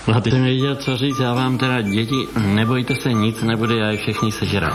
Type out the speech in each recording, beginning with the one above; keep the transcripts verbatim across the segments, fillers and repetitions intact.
A ty jsem nevěděl, co říct, já vám teda, děti, nebojte se, nic nebude, já je všechny sežral.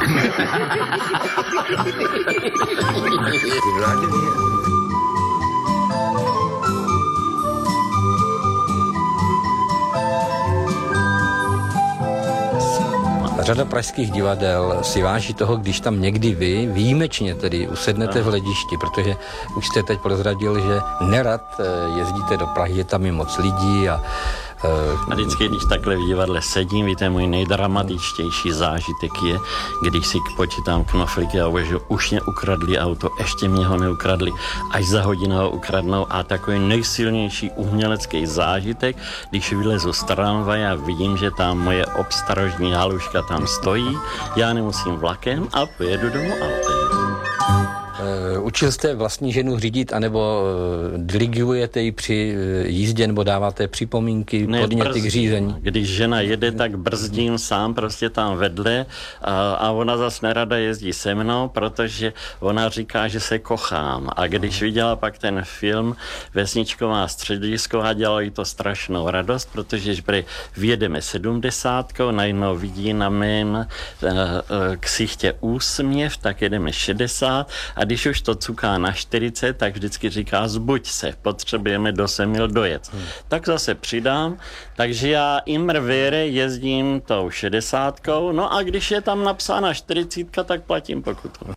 Řada pražských divadel si váží toho, když tam někdy vy výjimečně tedy usednete v hledišti, protože už jste teď prozradil, že nerad jezdíte do Prahy, je tam i moc lidí a A vždycky, když takhle v divadle sedím, víte, můj nejdramatičtější zážitek je, když si počítám knoflíky a uvažuji, už mě ukradli auto, ještě mě ho neukradli, až za hodinu ho ukradnou a takový nejsilnější umělecký zážitek, když vylezu z tramvaje a vidím, že tam moje obstarožní haluška tam stojí, já nemusím vlakem a pojedu domů autem. Učil jste vlastní ženu řídit, anebo dirigujete ji při jízdě, nebo dáváte připomínky, ne, podněty brzdím. K řízení? Když žena jede, tak brzdím sám prostě tam vedle a, a ona zas nerada jezdí se mnou, protože ona říká, že se kochám. A když viděla pak ten film Vesničková středisko a dělalo jí to strašnou radost, protože když vyjedeme sedmdesátkou, najednou vidí na mém uh, uh, ksichtě úsměv, tak jedeme šedesát a když už to cuká na čtyřicet, tak vždycky říká, zbuď se, potřebujeme do Semil dojet. Hmm. Tak zase přidám, takže já immer vere jezdím tou šedesátkou, no a když je tam napsána čtyřicítka, tak platím pokutu.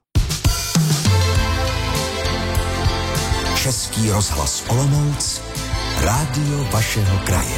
Český rozhlas Olomouc, rádio vašeho kraje.